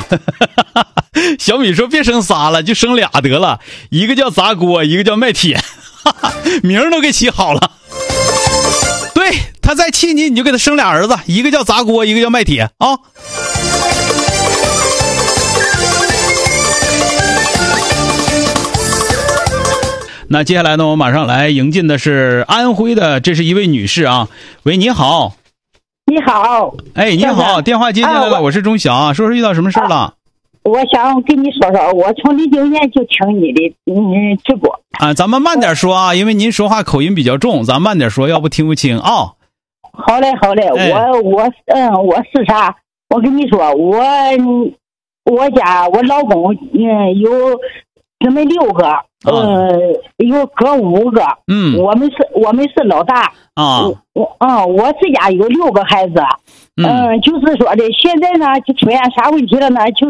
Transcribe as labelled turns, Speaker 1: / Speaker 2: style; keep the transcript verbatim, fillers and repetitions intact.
Speaker 1: 小米说别生仨了，就生俩得了，一个叫砸锅，一个叫卖铁，名儿都给起好了。对，他再气你，你就给他生俩儿子，一个叫砸锅，一个叫卖铁啊。那接下来呢，我马上来迎进的是安徽的，这是一位女士啊。喂，你好。
Speaker 2: 你好。
Speaker 1: 哎，你好，电话接进来了，啊、我, 我是钟晓，说说遇到什么事了、啊？
Speaker 2: 我想跟你说说，我从零九年就听你的嗯直播
Speaker 1: 啊，咱们慢点说啊，因为您说话口音比较重，咱慢点说，要不听不清啊、哦。
Speaker 2: 好嘞，好嘞，哎、我我嗯，我是啥？我跟你说，我我家我老公嗯有姊妹六个。呃，有哥五个，
Speaker 1: 嗯，
Speaker 2: 我们是，我们是老大
Speaker 1: 啊，
Speaker 2: 我，嗯，我自家有六个孩子，嗯、呃，就是说的，现在呢，就出现啥问题了呢？就